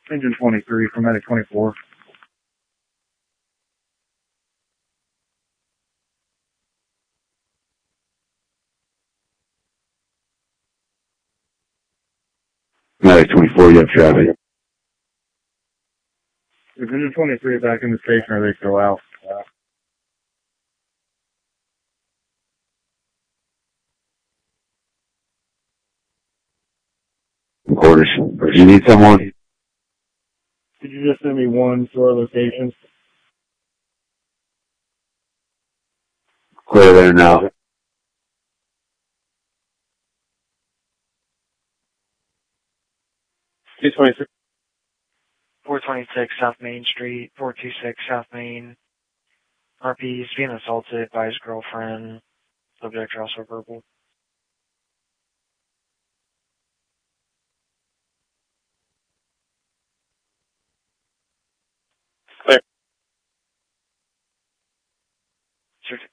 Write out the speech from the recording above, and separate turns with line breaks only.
Engine 23 from Medic 24.
Medic 24, you have traffic.
Is Engine 23 back in the station or are they still out?
Quarters. Do you need someone?
Could you just send me one store location?
Clear there now.
223.
426 South Main Street, 426 South Main. RP is being assaulted by his girlfriend. Subject are also verbal.
Clear.